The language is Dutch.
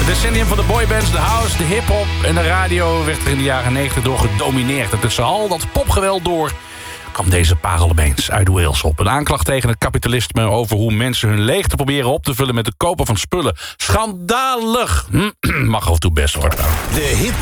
decennium van de boybands, de house, de hip-hop en de radio werd er in de jaren 90 door gedomineerd. En tussen al dat popgeweld door kwam deze parel opeens uit Wales op. Een aanklacht tegen het kapitalisme over hoe mensen hun leegte proberen op te vullen met de kopen van spullen. Schandalig! Mag af en toe best worden. De hit